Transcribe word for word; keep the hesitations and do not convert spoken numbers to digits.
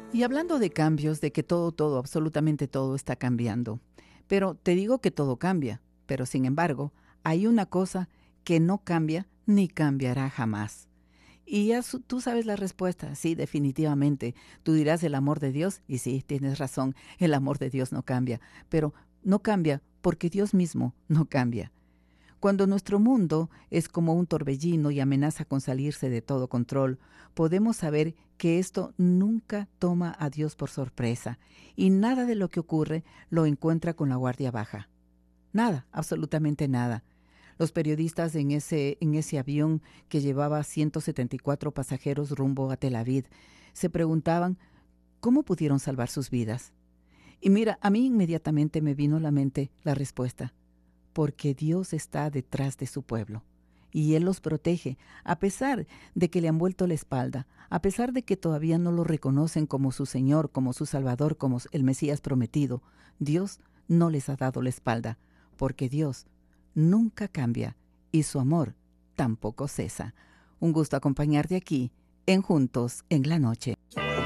Y hablando de cambios, de que todo, todo, absolutamente todo está cambiando. Pero te digo que todo cambia, pero sin embargo, hay una cosa que no cambia ni cambiará jamás. Y ya su- tú sabes la respuesta, sí, definitivamente. Tú dirás el amor de Dios, y sí, tienes razón, el amor de Dios no cambia, pero no cambia porque Dios mismo no cambia. Cuando nuestro mundo es como un torbellino y amenaza con salirse de todo control, podemos saber que esto nunca toma a Dios por sorpresa y nada de lo que ocurre lo encuentra con la guardia baja. Nada, absolutamente nada. Los periodistas en ese, en ese avión que llevaba ciento setenta y cuatro pasajeros rumbo a Tel Aviv se preguntaban cómo pudieron salvar sus vidas. Y mira, a mí inmediatamente me vino a la mente la respuesta: porque Dios está detrás de su pueblo y Él los protege, a pesar de que le han vuelto la espalda, a pesar de que todavía no lo reconocen como su Señor, como su Salvador, como el Mesías prometido. Dios no les ha dado la espalda, porque Dios nunca cambia y su amor tampoco cesa. Un gusto acompañarte aquí en Juntos en la Noche.